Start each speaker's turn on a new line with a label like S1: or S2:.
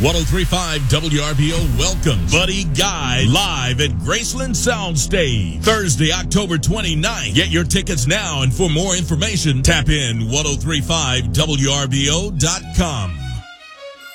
S1: 1035 WRBO welcomes Buddy Guy live at Graceland Soundstage Thursday, October 29th. Get your tickets now, and for more information, tap in 1035WRBO.com.